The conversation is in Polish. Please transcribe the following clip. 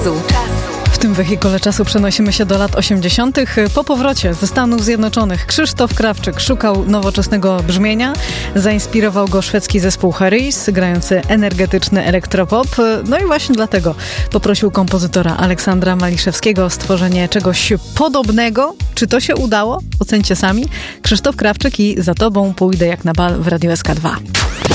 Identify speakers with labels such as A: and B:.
A: W tym wehikule czasu przenosimy się do lat 80. Po powrocie ze Stanów Zjednoczonych Krzysztof Krawczyk szukał nowoczesnego brzmienia. Zainspirował go szwedzki zespół Harris, grający energetyczny elektropop. No i właśnie dlatego poprosił kompozytora Aleksandra Maliszewskiego o stworzenie czegoś podobnego. Czy to się udało? Ocencie sami. Krzysztof Krawczyk i Za tobą pójdę jak na bal w Radiu SK2.